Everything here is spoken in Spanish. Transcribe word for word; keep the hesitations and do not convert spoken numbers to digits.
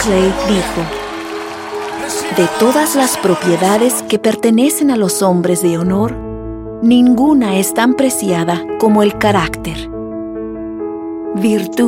Clay dijo: de todas las propiedades que pertenecen a los hombres de honor, ninguna es tan preciada como el carácter. Virtud